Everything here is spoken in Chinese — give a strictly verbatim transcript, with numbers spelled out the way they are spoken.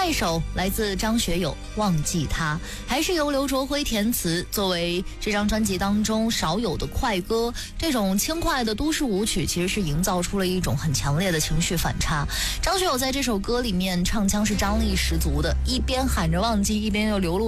下一首来自张学友《忘记他》，还是由刘卓辉填词，作为这张专辑当中少有的快歌。这种轻快的都市舞曲其实是营造出了一种很强烈的情绪反差。张学友在这首歌里面唱腔是张力十足的，一边喊着忘记，一边又流露